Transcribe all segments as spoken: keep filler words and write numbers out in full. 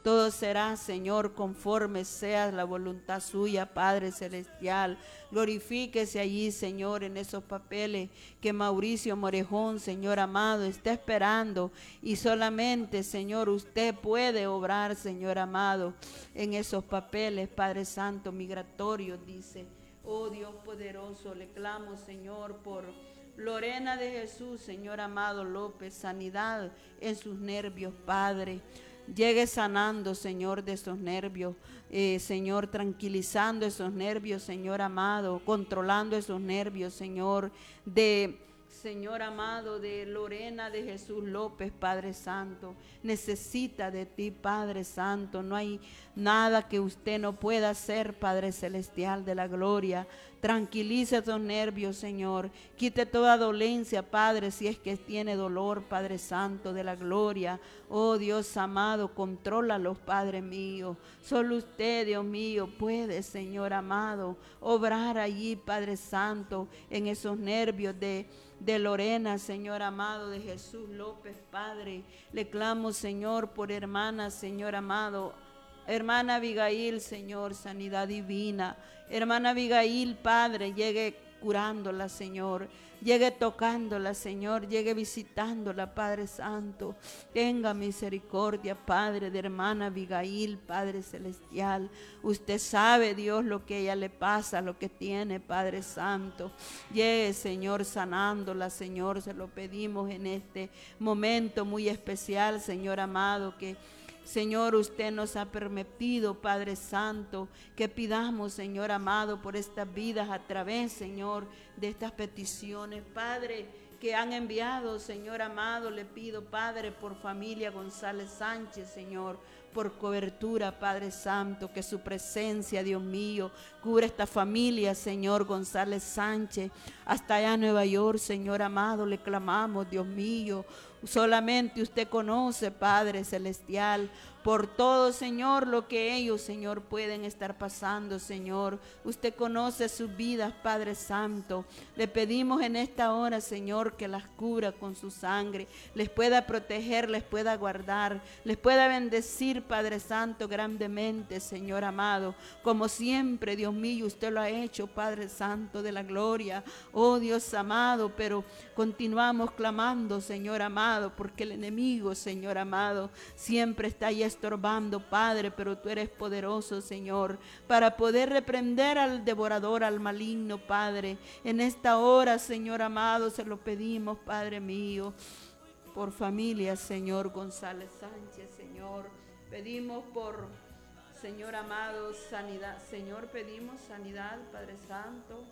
Todo será, Señor, conforme sea la voluntad suya, Padre Celestial. Glorifíquese allí, Señor, en esos papeles que Mauricio Morejón, Señor amado, está esperando. Y solamente, Señor, usted puede obrar, Señor amado, en esos papeles, Padre Santo, migratorios, dice. Oh Dios poderoso, le clamo, Señor, por Lorena de Jesús, Señor amado López, sanidad en sus nervios, Padre. Llegue sanando, Señor, de esos nervios, eh, Señor, tranquilizando esos nervios, Señor amado, controlando esos nervios, Señor, de... Señor amado, de Lorena de Jesús López, Padre Santo, necesita de ti, Padre Santo. No hay nada que usted no pueda hacer, Padre Celestial de la gloria. Tranquilice esos nervios, Señor. Quite toda dolencia, Padre, si es que tiene dolor, Padre Santo de la gloria. Oh Dios amado, contrólalo, Padre mío. Solo usted, Dios mío, puede, Señor amado, obrar allí, Padre Santo, en esos nervios de... de Lorena, Señor amado, de Jesús López, Padre. Le clamo, Señor, por hermana, Señor amado, hermana Abigail, Señor, sanidad divina. Hermana Abigail, Padre, llegue curándola, Señor. Llegue tocándola, Señor. Llegue visitándola, Padre Santo. Tenga misericordia, Padre, de hermana Abigail, Padre Celestial. Usted sabe, Dios, lo que a ella le pasa, lo que tiene, Padre Santo. Llegue, Señor, sanándola, Señor. Se lo pedimos en este momento muy especial, Señor amado, que Señor, usted nos ha permitido, Padre Santo, que pidamos, Señor amado, por estas vidas a través, Señor, de estas peticiones, Padre, que han enviado, Señor amado. Le pido, Padre, por familia González Sánchez, Señor, por cobertura, Padre Santo, que su presencia, Dios mío, cubra esta familia, Señor González Sánchez, hasta allá en Nueva York, Señor amado. Le clamamos, Dios mío. Solamente usted conoce, Padre Celestial, por todo, Señor, lo que ellos, Señor, pueden estar pasando, Señor. Usted conoce sus vidas, Padre Santo. Le pedimos en esta hora, Señor, que las cubra con su sangre, les pueda proteger, les pueda guardar, les pueda bendecir, Padre Santo, grandemente, Señor amado. Como siempre, Dios mío, usted lo ha hecho, Padre Santo de la gloria. Oh, Dios amado, pero continuamos clamando, Señor amado, porque el enemigo, Señor amado, siempre está ahí estorbando, Padre, pero tú eres poderoso, Señor, para poder reprender al devorador, al maligno, Padre. En esta hora, Señor amado, se lo pedimos, Padre mío, por familia, Señor González Sánchez, Señor. Pedimos por, Señor amado, sanidad. Señor, pedimos sanidad, Padre Santo.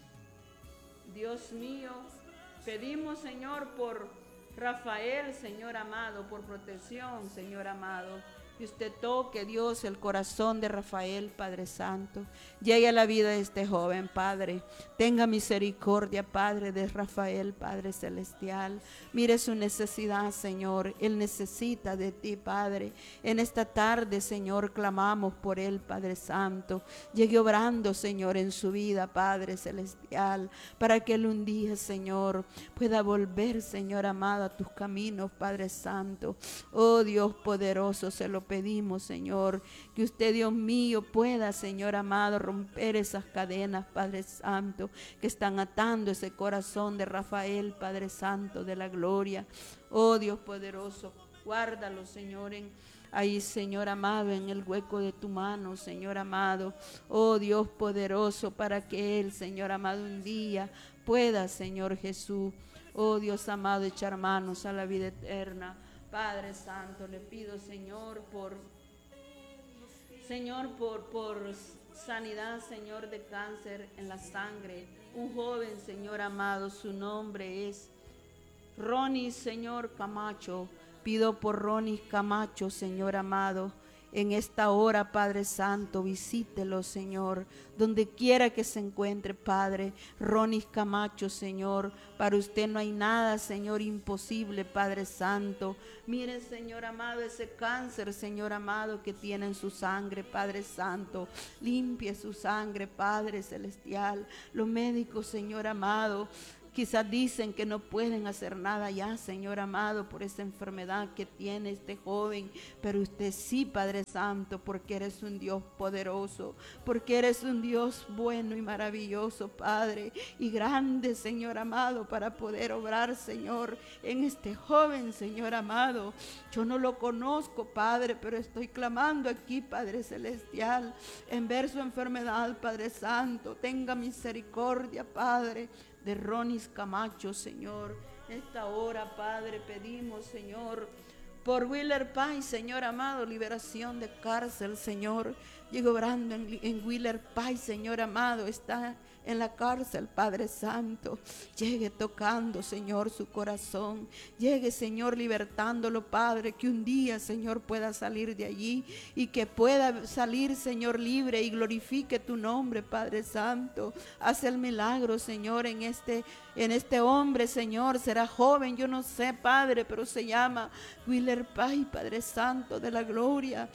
Dios mío, pedimos, Señor, por Rafael, Señor amado, por protección, Señor amado. Que usted toque, Dios, el corazón de Rafael, Padre Santo. Llegue a la vida de este joven, Padre. Tenga misericordia, Padre, de Rafael, Padre Celestial. Mire su necesidad, Señor. Él necesita de ti, Padre. En esta tarde, Señor, clamamos por él, Padre Santo. Llegue obrando, Señor, en su vida, Padre Celestial, para que él un día, Señor, pueda volver, Señor amado, a tus caminos, Padre Santo. Oh Dios poderoso, se lo pedimos, Señor, que usted, Dios mío, pueda, Señor amado, romper esas cadenas, Padre Santo, que están atando ese corazón de Rafael, Padre Santo de la gloria. Oh Dios poderoso, guárdalo, Señor, en ahí, Señor amado, en el hueco de tu mano, Señor amado. Oh Dios poderoso, para que él, Señor amado, un día pueda, Señor Jesús, oh Dios amado, echar manos a la vida eterna. Padre Santo, le pido, Señor, por Señor, por, por sanidad, Señor, de cáncer en la sangre. Un joven, Señor amado, su nombre es Ronnie, Señor Camacho. Pido por Ronnie Camacho, Señor amado. En esta hora, Padre Santo, visítelo, Señor, donde quiera que se encuentre, Padre. Ronnie Camacho, Señor, para usted no hay nada, Señor, imposible, Padre Santo. Mire, Señor amado, ese cáncer, Señor amado, que tiene en su sangre, Padre Santo. Limpie su sangre, Padre Celestial. Los médicos, Señor amado, Quizás dicen que no pueden hacer nada ya, Señor amado, por esa enfermedad que tiene este joven. Pero usted sí, Padre Santo, porque eres un Dios poderoso, porque eres un Dios bueno y maravilloso, Padre, y grande, Señor amado, para poder obrar, Señor, en este joven, Señor amado. Yo no lo conozco, Padre, pero estoy clamando aquí, Padre Celestial, en ver su enfermedad, Padre Santo. Tenga misericordia, Padre, de Ronis Camacho, Señor. En esta hora, Padre, pedimos, Señor, por Wheeler Paz, Señor amado, liberación de cárcel, Señor. Llego orando en, en Wheeler Paz, Señor amado, está en la cárcel, Padre Santo. Llegue tocando, Señor, su corazón. Llegue, Señor, libertándolo, Padre, que un día, Señor, pueda salir de allí y que pueda salir, Señor, libre y glorifique tu nombre, Padre Santo. Haz el milagro, Señor, en este, en este hombre, Señor. Será joven, yo no sé, Padre, pero se llama Wheeler Paz, Padre Santo de la gloria.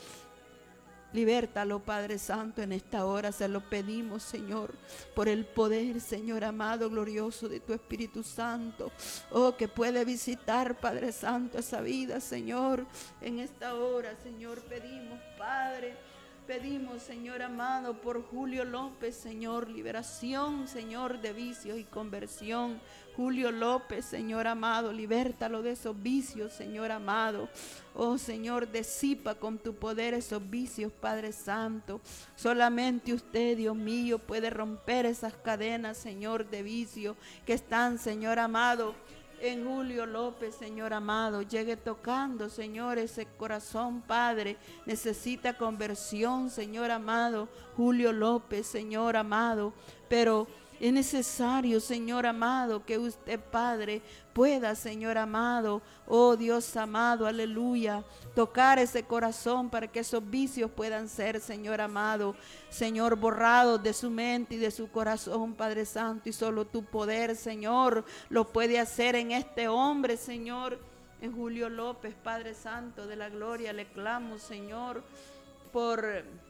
Libértalo, Padre Santo, en esta hora se lo pedimos, Señor, por el poder, Señor amado, glorioso de tu Espíritu Santo. Oh, que puede visitar, Padre Santo, esa vida, Señor, en esta hora, Señor, pedimos, Padre. Pedimos, Señor amado, por Julio López, Señor, liberación, Señor, de vicios y conversión. Julio López, Señor amado, libértalo de esos vicios, Señor amado. Oh, Señor, disipa con tu poder esos vicios, Padre Santo. Solamente usted, Dios mío, puede romper esas cadenas, Señor, de vicio que están, Señor amado, en Julio López, Señor amado. Llegue tocando, Señor, ese corazón, Padre. Necesita conversión, Señor amado. Julio López, Señor amado. Pero es necesario, Señor amado, que usted, Padre, pueda, Señor amado, oh Dios amado, aleluya, tocar ese corazón para que esos vicios puedan ser, Señor amado, Señor, borrados de su mente y de su corazón, Padre Santo. Y solo tu poder, Señor, lo puede hacer en este hombre, Señor, en Julio López, Padre Santo de la gloria. Le clamo, Señor, por...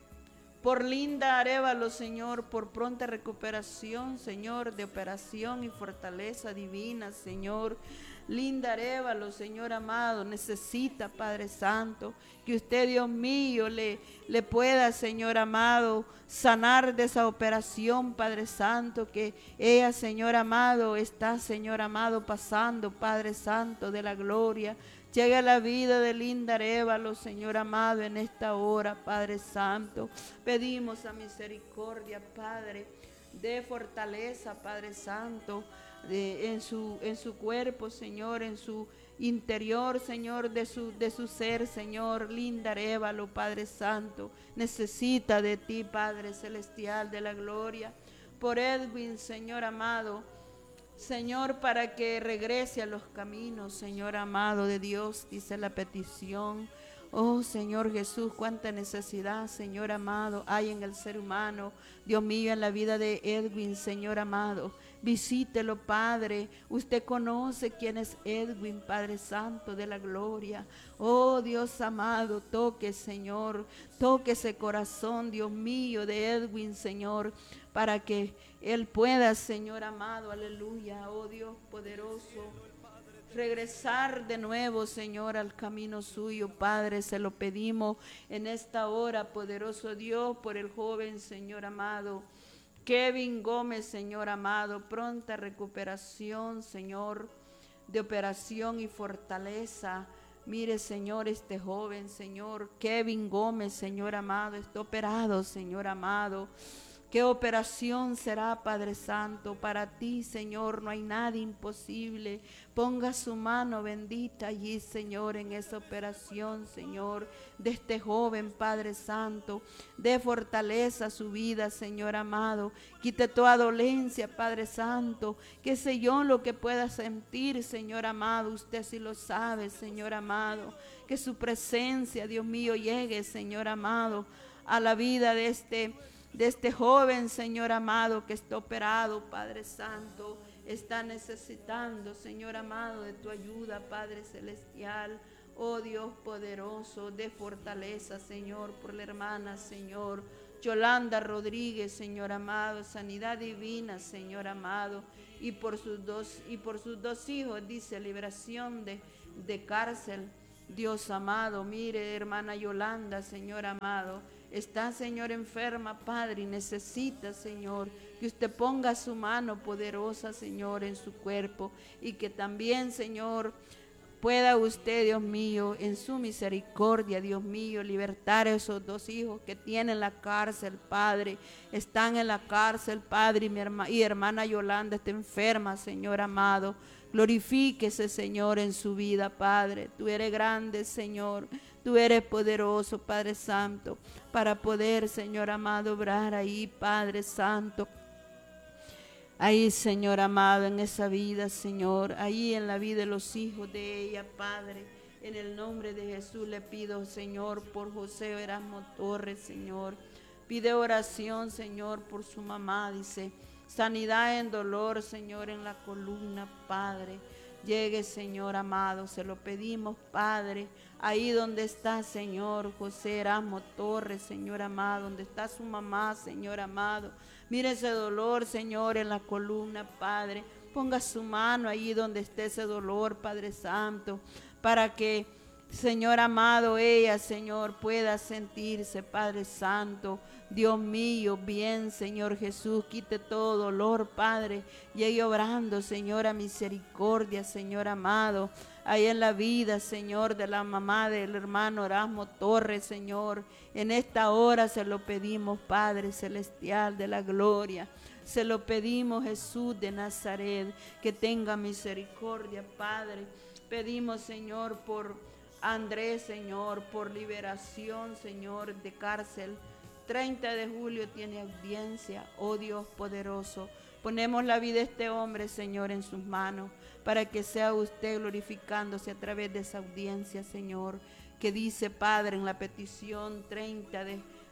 Por Linda Arevalo, Señor, por pronta recuperación, Señor, de operación y fortaleza divina, Señor. Linda Arevalo, Señor amado, necesita, Padre Santo, que usted, Dios mío, le, le pueda, Señor amado, sanar de esa operación, Padre Santo, que ella, Señor amado, está, Señor amado, pasando, Padre Santo de la gloria. Llegue a la vida de Linda Arevalo, Señor amado, en esta hora, Padre Santo. Pedimos a misericordia, Padre, de fortaleza, Padre Santo, de, en, su, en su cuerpo, Señor, en su interior, Señor, de su, de su ser, Señor. Linda Arevalo, Padre Santo, necesita de ti, Padre Celestial de la gloria. Por Edwin, Señor amado, Señor, para que regrese a los caminos, Señor amado de Dios, dice la petición. Oh, Señor Jesús, cuánta necesidad, Señor amado, hay en el ser humano. Dios mío, en la vida de Edwin, Señor amado. Visítelo, Padre. Usted conoce quién es Edwin, Padre Santo de la gloria. Oh, Dios amado, toque, Señor. Toque ese corazón, Dios mío, de Edwin, Señor, para que él pueda, Señor amado, aleluya, oh Dios poderoso, regresar de nuevo, Señor, al camino suyo, Padre. Se lo pedimos en esta hora, poderoso Dios, por el joven, Señor amado, Kevin Gómez, Señor amado, pronta recuperación, Señor, de operación y fortaleza. Mire, Señor, este joven, Señor, Kevin Gómez, Señor amado, está operado, Señor amado. ¿Qué operación será, Padre Santo? Para ti, Señor, no hay nada imposible. Ponga su mano bendita allí, Señor, en esa operación, Señor, de este joven, Padre Santo. Dé fortaleza a su vida, Señor amado. Quite toda dolencia, Padre Santo. Qué sé yo lo que pueda sentir, Señor amado. Usted sí lo sabe, Señor amado. Que su presencia, Dios mío, llegue, Señor amado, a la vida de este de este joven, Señor amado, que está operado, Padre Santo. Está necesitando, Señor amado, de tu ayuda, Padre Celestial. Oh Dios poderoso, de fortaleza, Señor, por la hermana, Señor. Yolanda Rodríguez, Señor amado, sanidad divina, Señor amado, y por sus dos, y por sus dos hijos, dice, liberación de, de cárcel. Dios amado, mire, hermana Yolanda, Señor amado, está, Señor, enferma, Padre, y necesita, Señor, que usted ponga su mano poderosa, Señor, en su cuerpo, y que también, Señor, pueda usted, Dios mío, en su misericordia, Dios mío, libertar a esos dos hijos que tienen la cárcel, Padre. Están en la cárcel, Padre, y mi herma, y hermana Yolanda está enferma, Señor amado. Glorifíquese, Señor, en su vida, Padre. Tú eres grande, Señor. Tú eres poderoso, Padre Santo, para poder, Señor amado, obrar ahí, Padre Santo. Ahí, Señor amado, en esa vida, Señor, ahí en la vida de los hijos de ella, Padre, en el nombre de Jesús le pido, Señor, por José Erasmo Torres, Señor. Pide oración, Señor, por su mamá, dice, sanidad en dolor, Señor, en la columna, Padre. Llegue, Señor amado, se lo pedimos, Padre, ahí donde está, Señor, José Erasmo Torres, Señor amado, donde está su mamá, Señor amado. Mire ese dolor, Señor, en la columna, Padre. Ponga su mano ahí donde esté ese dolor, Padre Santo, para que, Señor amado, ella, Señor, pueda sentirse, Padre Santo. Dios mío, bien, Señor Jesús, quite todo dolor, Padre. Llegue obrando, Señor, a misericordia, Señor amado. Ahí en la vida, Señor, de la mamá del hermano Erasmo Torres, Señor. En esta hora se lo pedimos, Padre Celestial de la gloria. Se lo pedimos, Jesús de Nazaret, que tenga misericordia, Padre. Pedimos, Señor, por Andrés, Señor, por liberación, Señor, de cárcel. treinta de julio tiene audiencia, oh Dios poderoso. Ponemos la vida de este hombre, Señor, en sus manos, para que sea usted glorificándose a través de esa audiencia, Señor, que dice, Padre, en la petición treinta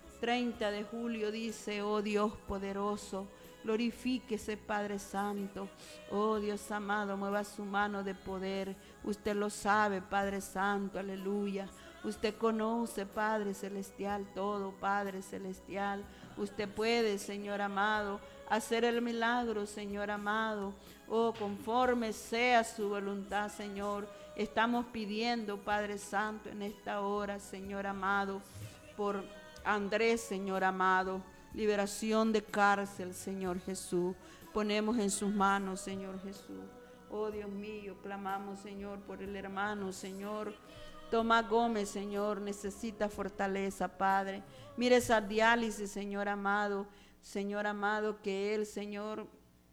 de julio, dice, oh Dios poderoso, glorifíquese, Padre Santo. Oh Dios amado, mueva su mano de poder. Usted lo sabe, Padre Santo, aleluya. Usted conoce, Padre Celestial, todo, Padre Celestial. Usted puede, Señor amado, hacer el milagro, Señor amado. Oh, conforme sea su voluntad, Señor. Estamos pidiendo, Padre Santo, en esta hora, Señor amado, por Andrés, Señor amado. Liberación de cárcel, Señor Jesús. Ponemos en sus manos, Señor Jesús. Oh, Dios mío, clamamos, Señor, por el hermano, Señor Tomás Gómez, Señor, necesita fortaleza, Padre. Mire esa diálisis, Señor amado, Señor amado, que él, Señor,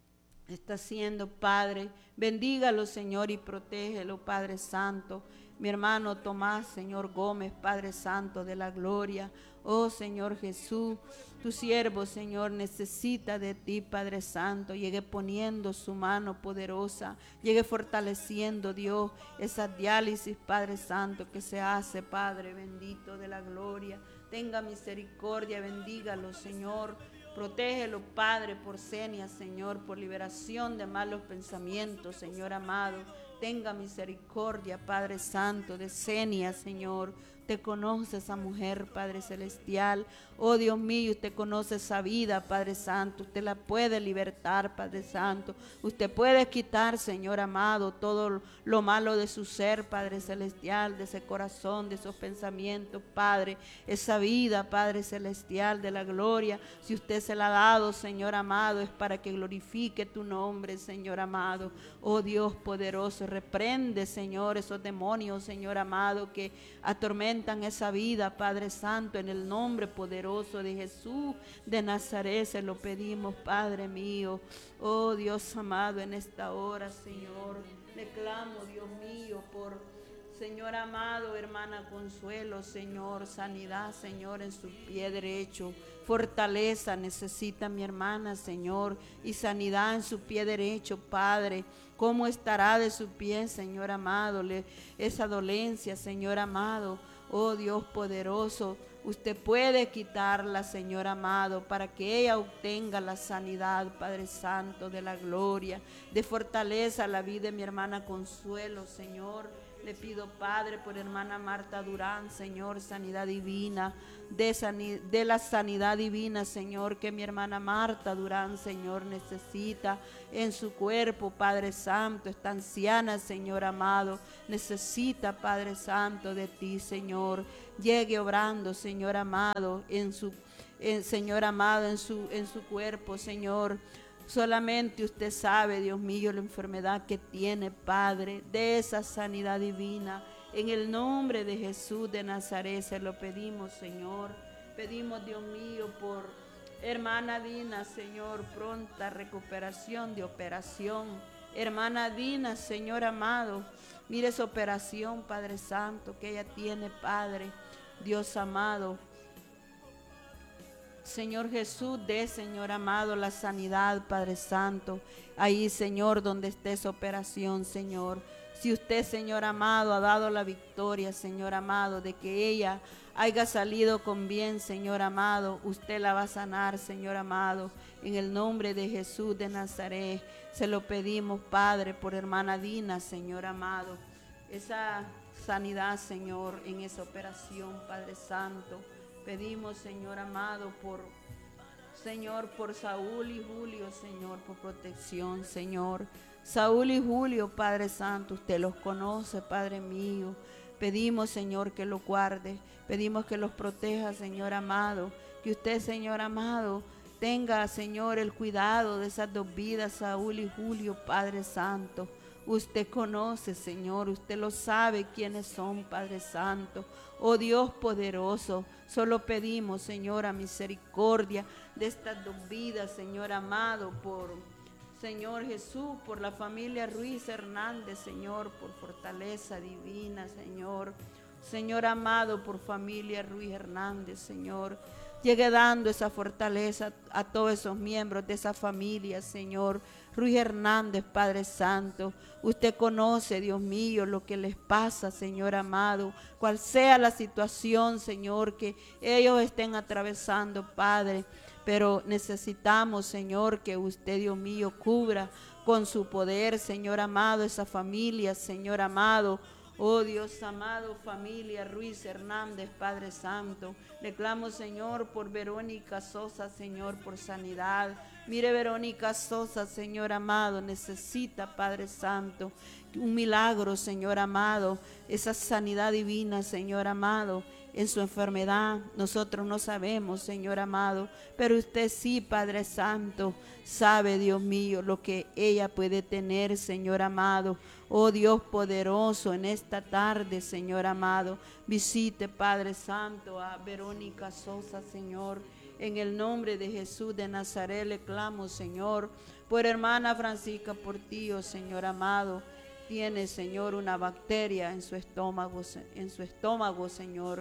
está haciendo, Padre. Bendígalo, Señor, y protégelo, Padre Santo. Mi hermano Tomás, Señor Gómez, Padre Santo de la gloria. Oh, Señor Jesús, tu siervo, Señor, necesita de ti, Padre Santo. Llegue poniendo su mano poderosa, llegue fortaleciendo, Dios, esa diálisis, Padre Santo, que se hace, Padre bendito de la gloria. Tenga misericordia, bendígalo, Señor. Protégelo, Padre, por señas, Señor, por liberación de malos pensamientos, Señor amado. Tenga misericordia, Padre Santo, de Senia, Señor. Usted conoce esa mujer, Padre Celestial. Oh, Dios mío, usted conoce esa vida, Padre Santo. Usted la puede libertar, Padre Santo. Usted puede quitar, Señor amado, todo lo malo de su ser, Padre Celestial, de ese corazón, de esos pensamientos, Padre. Esa vida, Padre Celestial, de la gloria. Si usted se la ha dado, Señor amado, es para que glorifique tu nombre, Señor amado. Oh, Dios poderoso, reprende, Señor, esos demonios, Señor amado, que atormentan esa vida, Padre Santo, en el nombre poderoso de Jesús de Nazaret se lo pedimos, Padre mío. Oh Dios amado, en esta hora, Señor, le clamo, Dios mío, por Señor amado, hermana Consuelo, Señor, sanidad, Señor, en su pie derecho. Fortaleza necesita mi hermana, Señor, y sanidad en su pie derecho, Padre. ¿Cómo estará de su pie, Señor amado? Le, esa dolencia, Señor amado. Oh Dios poderoso, usted puede quitarla, Señor amado, para que ella obtenga la sanidad, Padre Santo, de la gloria, de fortaleza a la vida de mi hermana Consuelo, Señor. Le pido, Padre, por hermana Marta Durán, Señor, sanidad divina, de, sani- de la sanidad divina, Señor, que mi hermana Marta Durán, Señor, necesita en su cuerpo, Padre Santo. Esta anciana, Señor amado, necesita, Padre Santo, de ti, Señor. Llegue obrando, Señor amado, en su, en, Señor amado, en su, en su cuerpo, Señor. Solamente usted sabe, Dios mío, la enfermedad que tiene, Padre, de esa sanidad divina. En el nombre de Jesús de Nazaret se lo pedimos, Señor. Pedimos, Dios mío, por hermana Dina, Señor, pronta recuperación de operación. Hermana Dina, Señor amado, mire esa operación, Padre Santo, que ella tiene, Padre, Dios amado. Señor Jesús, dé, Señor amado, la sanidad, Padre Santo. Ahí, Señor, donde esté esa operación, Señor. Si usted, Señor amado, ha dado la victoria, Señor amado, de que ella haya salido con bien, Señor amado, usted la va a sanar, Señor amado. En el nombre de Jesús de Nazaret, se lo pedimos, Padre, por hermana Dina, Señor amado. Esa sanidad, Señor, en esa operación, Padre Santo. Pedimos, Señor amado, por, Señor, por Saúl y Julio, Señor, por protección, Señor. Saúl y Julio, Padre Santo, usted los conoce, Padre mío. Pedimos, Señor, que los guarde. Pedimos que los proteja, Señor amado. Que usted, Señor amado, tenga, Señor, el cuidado de esas dos vidas, Saúl y Julio, Padre Santo. Usted conoce, Señor, usted lo sabe quiénes son, Padre Santo. Oh Dios poderoso, solo pedimos, Señor, a misericordia de estas dos vidas, Señor amado, por Señor Jesús, por la familia Ruiz Hernández, Señor, por fortaleza divina, Señor. Señor amado, por familia Ruiz Hernández, Señor. Llegue dando esa fortaleza a todos esos miembros de esa familia, Señor. Ruiz Hernández, Padre Santo, usted conoce, Dios mío, lo que les pasa, Señor amado, cual sea la situación, Señor, que ellos estén atravesando, Padre, pero necesitamos, Señor, que usted, Dios mío, cubra con su poder, Señor amado, esa familia, Señor amado. Oh Dios amado, familia Ruiz Hernández, Padre Santo, le clamo, Señor, por Verónica Sosa, Señor, por sanidad. Mire, Verónica Sosa, Señor amado, necesita, Padre Santo, un milagro, Señor amado, esa sanidad divina, Señor amado, en su enfermedad. Nosotros no sabemos, Señor amado, pero usted sí, Padre Santo, sabe, Dios mío, lo que ella puede tener, Señor amado. Oh Dios poderoso, en esta tarde, Señor amado, visite, Padre Santo, a Verónica Sosa, Señor. En el nombre de Jesús de Nazaret le clamo, Señor, por hermana Francisca Portillo, Señor amado. Tiene, Señor, una bacteria en su estómago, en su estómago, Señor.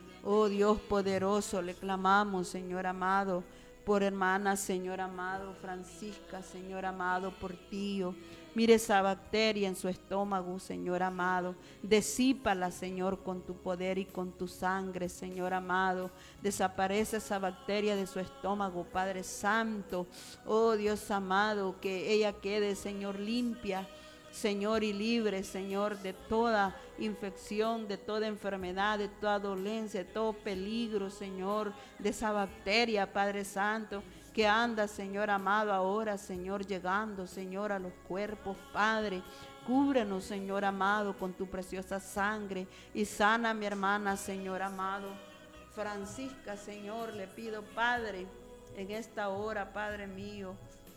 Oh Dios poderoso, le clamamos, Señor amado, por hermana, Señor amado, Francisca, Señor amado, Portillo. Mire esa bacteria en su estómago, Señor amado. Desípala, Señor, con tu poder y con tu sangre, Señor amado. Desaparece esa bacteria de su estómago, Padre Santo. Oh Dios amado, que ella quede, Señor, limpia, Señor, y libre, Señor, de toda infección, de toda enfermedad, de toda dolencia, de todo peligro, Señor, de esa bacteria, Padre Santo, que anda, Señor amado, ahora, Señor, llegando, Señor, a los cuerpos, Padre. Cúbrenos, Señor amado, con tu preciosa sangre y sana a mi hermana, Señor amado. Francisca, Señor, le pido, Padre, en esta hora, Padre mío,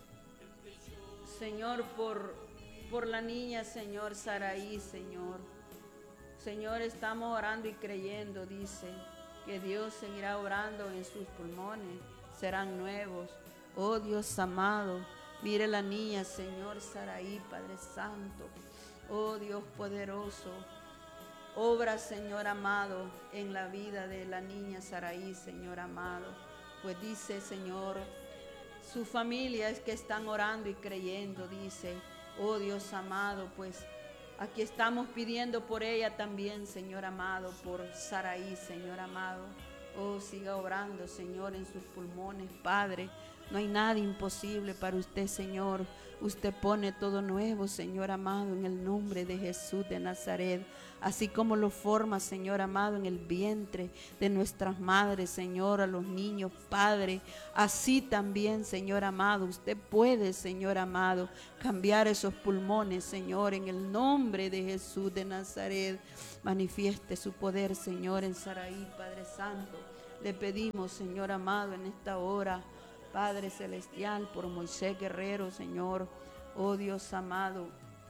Señor, por, por la niña, Señor, Saraí, Señor. Señor, estamos orando y creyendo, dice, que Dios seguirá orando en sus pulmones, serán nuevos. Oh Dios amado, mire la niña, Señor, Saraí, Padre Santo. Oh Dios poderoso, obra, Señor amado, en la vida de la niña Saraí, Señor amado. Pues dice, Señor, su familia es que están orando y creyendo, dice. Oh Dios amado, pues aquí estamos pidiendo por ella también, Señor amado, por Saraí, Señor amado. Oh, siga obrando, Señor, en sus pulmones, Padre. No hay nada imposible para usted, Señor. Usted pone todo nuevo, Señor amado, en el nombre de Jesús de Nazaret. Así como lo forma, Señor amado, en el vientre de nuestras madres, Señor, a los niños, Padre. Así también, Señor amado, usted puede, Señor amado, cambiar esos pulmones, Señor, en el nombre de Jesús de Nazaret. Manifieste su poder, Señor, en Saraí, Padre Santo. Le pedimos, Señor amado, en esta hora, Padre Celestial, por Moisés Guerrero, Señor, oh Dios amado,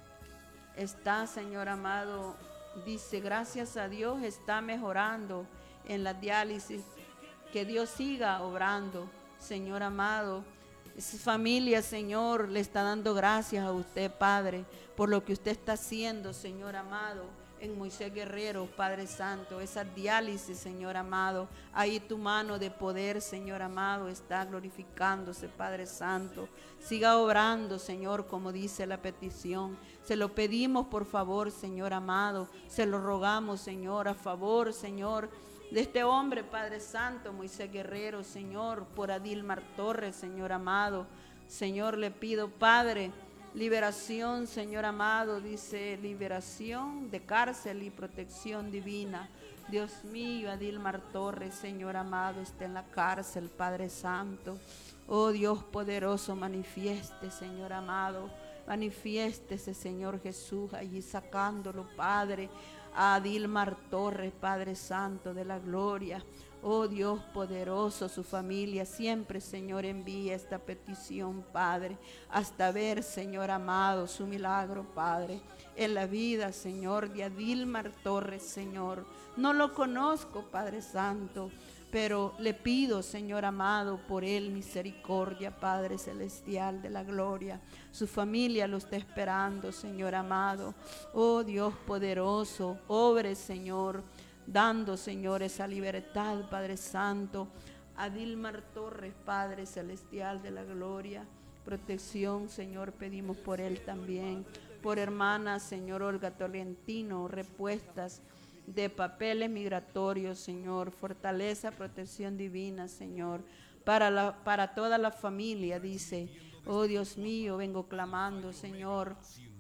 está, Señor amado, dice, gracias a Dios está mejorando en la diálisis, que Dios siga obrando, Señor amado. Esa familia, Señor, le está dando gracias a usted, Padre, por lo que usted está haciendo, Señor amado, en Moisés Guerrero, Padre Santo, esa diálisis, Señor amado, ahí tu mano de poder, Señor amado, está glorificándose, Padre Santo. Siga obrando, Señor, como dice la petición. Se lo pedimos, por favor, Señor amado, se lo rogamos, Señor, a favor, Señor, de este hombre, Padre Santo, Moisés Guerrero, Señor, por Adilmar Torres, Señor amado. Señor, le pido, Padre, liberación, Señor amado, dice liberación de cárcel y protección divina. Dios mío, Adilmar Torres, Señor amado, está en la cárcel, Padre Santo. Oh Dios poderoso, manifieste, Señor amado, manifiéstese, Señor Jesús, allí sacándolo, Padre, a Adilmar Torres, Padre Santo de la gloria. Oh Dios poderoso, su familia siempre, Señor, envía esta petición, Padre, hasta ver, Señor amado, su milagro, Padre, en la vida, Señor, de Adilmar Torres, Señor. No lo conozco, Padre Santo, pero le pido, Señor amado, por él misericordia, Padre Celestial de la gloria. Su familia lo está esperando, Señor amado. Oh Dios poderoso, obre, Señor, dando, Señor, esa libertad, Padre Santo, a Adilmar Torres, Padre Celestial de la gloria. Protección, Señor, pedimos por él también. Por hermana, Señor, Olga Tolentino, repuestas de papeles migratorios, Señor. Fortaleza, protección divina, Señor, para, la, para toda la familia, dice. Oh Dios mío, vengo clamando, Señor.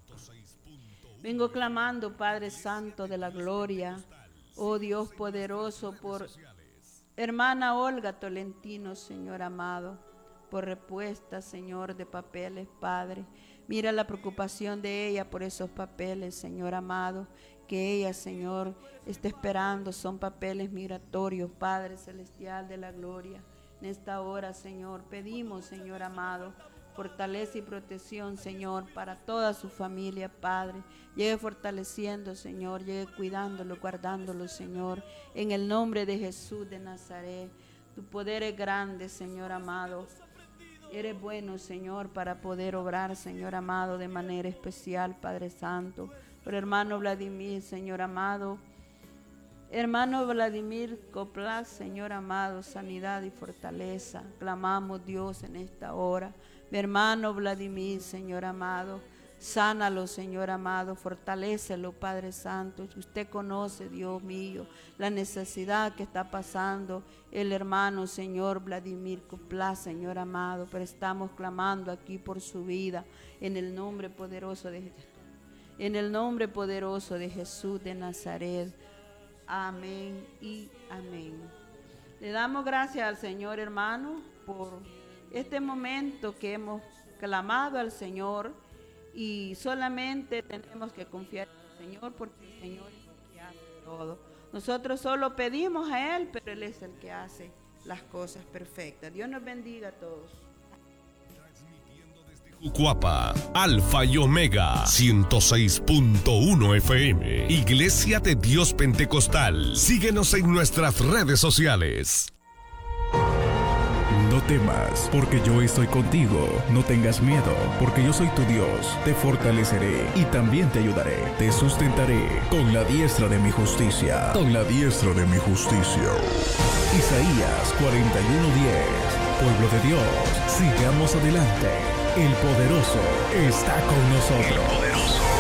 Vengo clamando, Padre Santo de la gloria. Oh Dios poderoso, por hermana Olga Tolentino, Señor amado, por respuesta, Señor, de papeles, Padre. Mira la preocupación de ella por esos papeles, Señor amado, que ella, Señor, está esperando. Son papeles migratorios, Padre Celestial de la gloria. En esta hora, Señor, pedimos, Señor amado, fortaleza y protección, Señor, para toda su familia, Padre. Llegue fortaleciendo, Señor, llegue cuidándolo, guardándolo, Señor, en el nombre de Jesús de Nazaret. Tu poder es grande, Señor amado. Eres bueno, Señor, para poder obrar, Señor amado, de manera especial, Padre Santo. Por hermano Vladimir, Señor amado. Hermano Vladimir Coplas, Señor amado, sanidad y fortaleza. Clamamos, Dios, en esta hora. Mi hermano Vladimir, Señor amado, sánalo, Señor amado, fortalécelo, Padre Santo. Usted conoce, Dios mío, la necesidad que está pasando el hermano, Señor Vladimir Coplas, Señor amado, pero estamos clamando aquí por su vida, en el nombre poderoso de Jesús. En el nombre poderoso de Jesús de Nazaret. Amén y amén. Le damos gracias al Señor, hermano, por este momento que hemos clamado al Señor, y solamente tenemos que confiar en el Señor, porque el Señor es el que hace todo. Nosotros solo pedimos a Él, pero Él es el que hace las cosas perfectas. Dios nos bendiga a todos. Jucuapa, Alfa y Omega, ciento seis punto uno F M, Iglesia de Dios Pentecostal. Síguenos en nuestras redes sociales. No temas, porque yo estoy contigo. No tengas miedo, porque yo soy tu Dios. Te fortaleceré y también te ayudaré. Te sustentaré con la diestra de mi justicia. Con la diestra de mi justicia. Isaías cuarenta y uno diez. Pueblo de Dios, sigamos adelante. El poderoso está con nosotros. El poderoso